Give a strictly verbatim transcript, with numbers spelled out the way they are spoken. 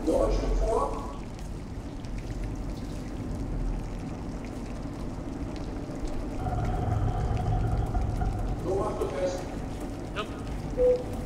Noch ein Stück vor. So machst du fest. Ja.